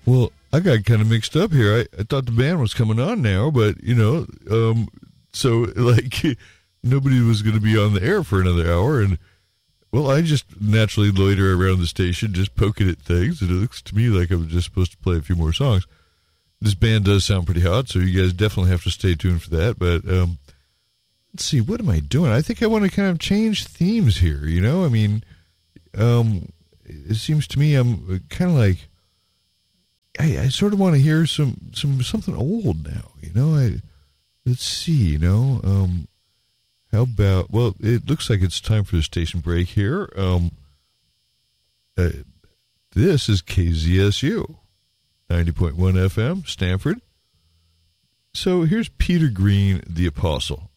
Well, I got kind of mixed up here. I thought the band was coming on now, but, so, like, nobody was going to be on the air for another hour. And, well, I just naturally loiter around the station just poking at things. And it looks to me like I'm just supposed to play a few more songs. This band does sound pretty hot, so you guys definitely have to stay tuned for that. But let's see, what am I doing? I think I want to kind of change themes here, you know? I mean, it seems to me I'm kind of like, I sort of want to hear something old now, you know? Let's see, you know? How about, well, it looks like it's time for the station break here. This is KZSU, 90.1 FM, Stanford. So here's Peter Green, the Apostle.